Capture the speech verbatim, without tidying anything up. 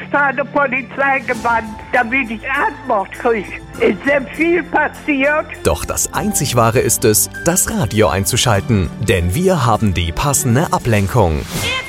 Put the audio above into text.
extra der Polizei gewandt, damit ich Antwort kriege. Es ist sehr viel passiert. Doch das einzig Wahre ist es, das Radio einzuschalten. Denn wir haben die passende Ablenkung. Ja!